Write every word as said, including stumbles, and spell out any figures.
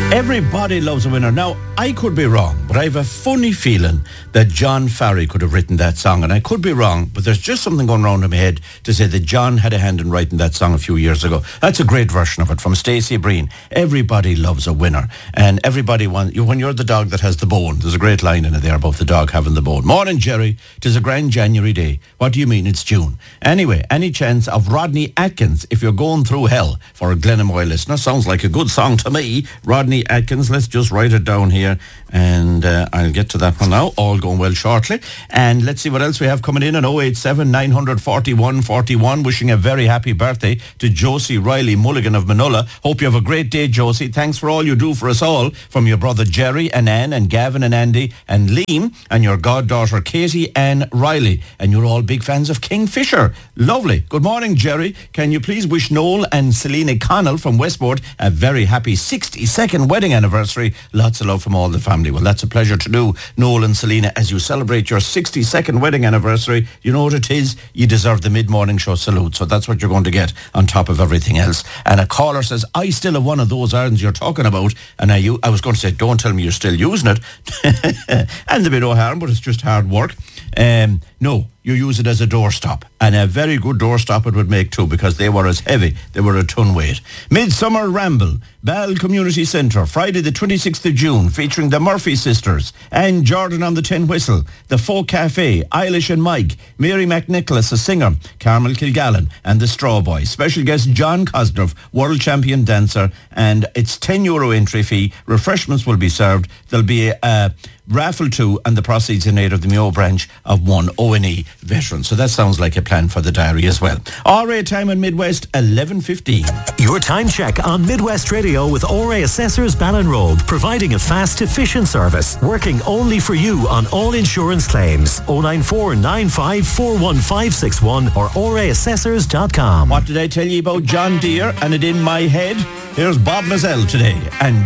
Everybody loves a winner. Now, I could be wrong, but I have a funny feeling that John Farry could have written that song, and I could be wrong, but there's just something going around in my head to say that John had a hand in writing that song a few years ago. That's a great version of it from Stacey Breen. Everybody loves a winner, and everybody wants you when you're the dog that has the bone. There's a great line in it there about the dog having the bone. Morning, Jerry. 'Tis a grand January day. What do you mean it's June? Anyway, any chance of Rodney Atkins, If You're Going Through Hell, for a Glenamoy listener? Sounds like a good song to me. Rodney Atkins, let's just write it down here, and uh, I'll get to that one now. All going well shortly. And let's see what else we have coming in on oh eight seven, nine four one, four one. Wishing a very happy birthday to Josie Riley Mulligan of Manola. Hope you have a great day, Josie. Thanks for all you do for us all, from your brother Jerry and Anne and Gavin and Andy and Liam and your goddaughter Katie Ann Riley. And you're all big fans of Kingfisher. Lovely. Good morning, Jerry. Can you please wish Noel and Selena Connell from Westport a very happy sixty-second wedding anniversary? Lots of love from all the family. Well, that's a pleasure to do, Noel and Selena, as you celebrate your sixty-second wedding anniversary. You know what it is? You deserve the mid-morning show salute. So that's what you're going to get on top of everything else. And a caller says, I still have one of those irons you're talking about. And I, I was going to say, don't tell me you're still using it. And there'll be no harm, but it's just hard work. Um, no, you use it as a doorstop. And a very good doorstop it would make too, because they were as heavy. They were a ton weight. Midsummer Ramble, Ball Community Centre, Friday the twenty-sixth of June, featuring the Murphy Sisters and Jordan on the Tin Whistle, the Folk Cafe, Eilish and Mike, Mary McNicholas, a singer, Carmel Kilgallen, and the Straw Boys. Special guest John Cosgrove, world champion dancer, and it's ten euro entry fee. Refreshments will be served. There'll be a... a raffle two, and the proceeds in aid of the Mayo branch of one O N E veteran. So that sounds like a plan for the diary as well. R A time in Midwest, eleven fifteen. Your time check on Midwest Radio with R A Assessors Ballinroad, providing a fast, efficient service, working only for you on all insurance claims. oh nine four, nine five four one five six one or r a assessors dot com. What did I tell you about John Deere and it in my head? Here's Bob Mazzell today, and